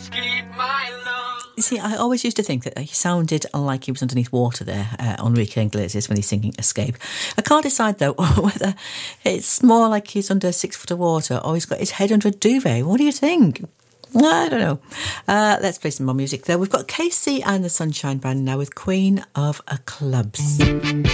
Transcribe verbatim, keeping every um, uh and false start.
You see, I always used to think that he sounded like he was underneath water there, uh, Enrique Iglesias, when he's singing Escape. I can't decide, though, whether it's more like he's under six foot of water or he's got his head under a duvet. What do you think? I don't know. Uh, let's play some more music, though. We've got Casey and the Sunshine Band now with Queen of Clubs.